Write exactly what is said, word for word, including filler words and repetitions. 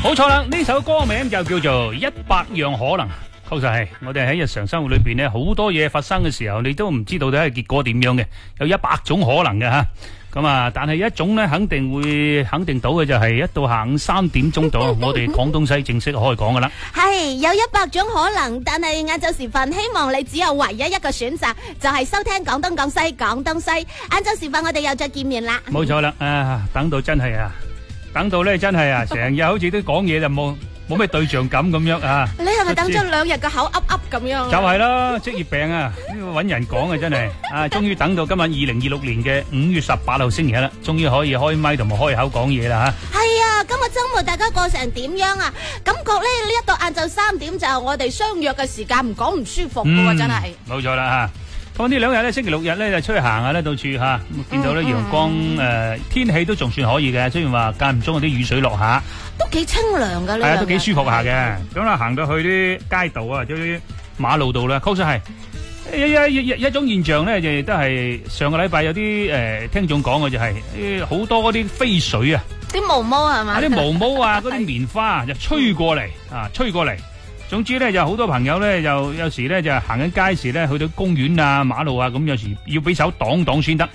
冇錯啦，呢首歌名就叫做《一百樣可能》。確實係，我哋喺日常生活裏邊呢，好多嘢發生嘅時候，你都唔知道到底係結果點樣嘅，有一百種可能嘅吓。咁啊，但係一種呢，肯定會肯定到嘅就係一到下午三點鐘到，我哋廣東西正式開講噶啦。 係有一百種可能，但係晏晝時分，希望你只有唯一一個選擇，就係收聽廣東廣西廣東西。晏晝時分，我哋又再見面啦。 冇錯啦，啊，等到真係啊，等到呢真係啊，成日好似都講嘢就冇。冇咩對象感咁樣啊！ 你係咪等咗兩日個口噏噏咁樣？ 就係啦，職業病啊！呢個揾人講啊，真係啊！終於等到今日二零二六年嘅五月十八號星期一啦，終於可以開咪同埋開口講嘢啦嚇！ 係啊，今日週末大家過成點樣啊？感覺咧呢一到晏晝三點就係我哋相約嘅時間，唔講唔舒服嘅喎，真係。冇錯啦嚇！咁呢兩日咧，星期六日咧就出去行下咧，到處嚇，見到咧陽光誒，天氣都仲算可以嘅，雖然話間唔中有啲雨水落下。 都幾清涼噶，呢係啊，都幾舒服下嘅。咁啦，行到去啲街道啊，即啲馬路度咧，確實係一一一一種現象咧，亦都係上個禮拜有啲誒聽眾講嘅就係好多嗰啲飛水啊， 啲毛毛係嘛？ 啲毛毛啊，嗰啲棉花就吹過嚟啊，吹過嚟。總之咧，就好多朋友咧，就有時咧就行緊街時咧，去到公園啊、馬路啊，咁有時要俾手擋擋先得。